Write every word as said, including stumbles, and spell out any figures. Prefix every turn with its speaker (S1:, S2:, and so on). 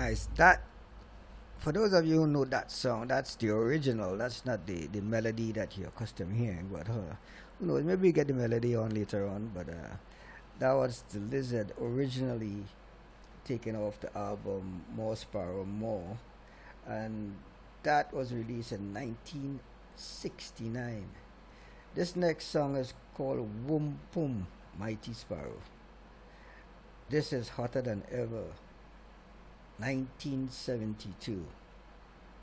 S1: Nice. That for those of you who know that song, that's the original. That's not the the melody that you're accustomed hearing. But uh, who knows? Maybe you get the melody on later on. But uh, that was the Lizard originally taken off the album More Sparrow More, and that was released in nineteen sixty-nine. This next song is called Wum Pum Mighty Sparrow. This is Hotter Than Ever, nineteen seventy-two.